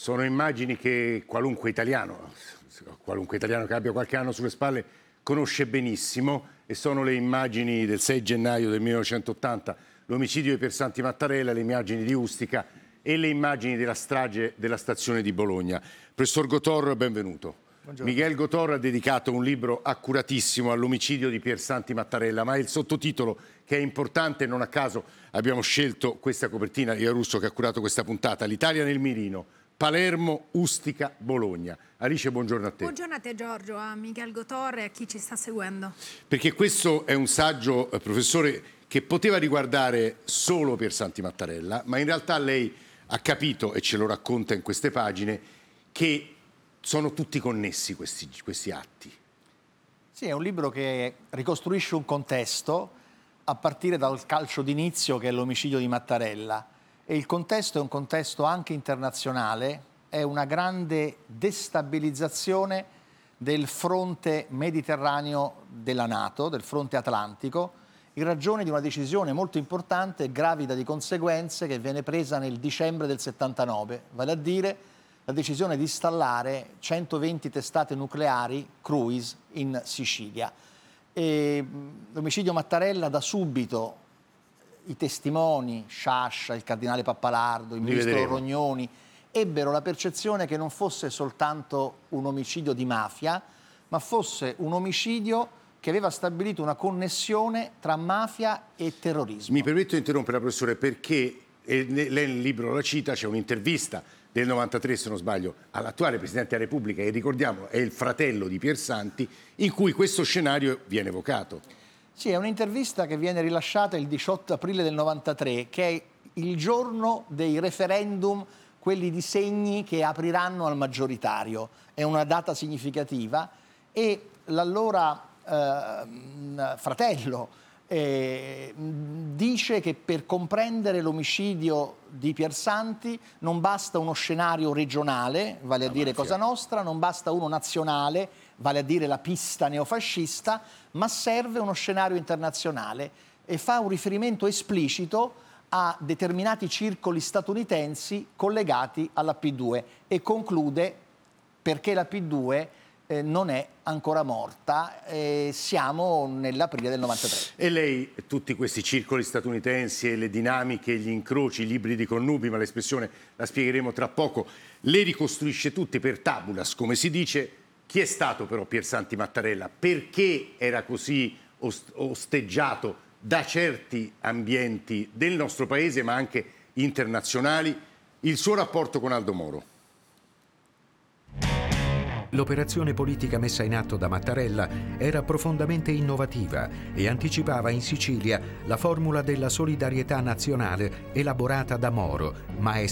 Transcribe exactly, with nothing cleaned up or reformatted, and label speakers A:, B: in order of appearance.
A: Sono immagini che qualunque italiano, qualunque italiano che abbia qualche anno sulle spalle, conosce benissimo, e sono le immagini del sei gennaio del millenovecentottanta, l'omicidio di Piersanti Mattarella, le immagini di Ustica e le immagini della strage della stazione di Bologna. Professor Gotor, benvenuto. Buongiorno. Miguel Gotor ha dedicato un libro accuratissimo all'omicidio di Piersanti Mattarella, ma il sottotitolo, che è importante, non a caso abbiamo scelto questa copertina, io Russo che ha curato questa puntata, l'Italia nel mirino, Palermo, Ustica, Bologna. Alice, buongiorno a te.
B: Buongiorno a te Giorgio, a Miguel Gotor e a chi ci sta seguendo.
A: Perché questo è un saggio, eh, professore, che poteva riguardare solo Piersanti Mattarella, ma in realtà lei ha capito, e ce lo racconta in queste pagine, che sono tutti connessi questi, questi atti.
C: Sì, è un libro che ricostruisce un contesto a partire dal calcio d'inizio, che è l'omicidio di Mattarella. E il contesto è un contesto anche internazionale, è una grande destabilizzazione del fronte mediterraneo della NATO, del fronte atlantico, in ragione di una decisione molto importante e gravida di conseguenze che viene presa nel dicembre del settantanove, vale a dire la decisione di installare centoventi testate nucleari cruise in Sicilia. E l'omicidio Mattarella da subito i testimoni, Sciascia, il cardinale Pappalardo, il ministro Rognoni, ebbero la percezione che non fosse soltanto un omicidio di mafia, ma fosse un omicidio che aveva stabilito una connessione tra mafia e terrorismo.
A: Mi permetto di interrompere, professore, perché eh, lei nel libro la cita, c'è un'intervista del novantatré, se non sbaglio, all'attuale Presidente della Repubblica, che ricordiamo è il fratello di Piersanti, in cui questo scenario viene evocato.
C: Sì, è un'intervista che viene rilasciata il diciotto aprile del novantatré, che è il giorno dei referendum, quelli di Segni che apriranno al maggioritario. È una data significativa e l'allora eh, fratello eh, dice che per comprendere l'omicidio di Piersanti non basta uno scenario regionale, vale a dire Cosa Nostra, non basta uno nazionale, vale a dire la pista neofascista, ma serve uno scenario internazionale, e fa un riferimento esplicito a determinati circoli statunitensi collegati alla P due e conclude perché la P due eh, non è ancora morta, eh, siamo nell'aprile del novantatré.
A: E lei tutti questi circoli statunitensi, le dinamiche, gli incroci, gli ibridi connubi, ma l'espressione la spiegheremo tra poco, le ricostruisce tutti per tabulas, come si dice. Chi è stato però Piersanti Mattarella? Perché era così osteggiato da certi ambienti del nostro paese, ma anche internazionali? Il suo rapporto con Aldo Moro.
D: L'operazione politica messa in atto da Mattarella era profondamente innovativa e anticipava in Sicilia la formula della solidarietà nazionale elaborata da Moro, ma è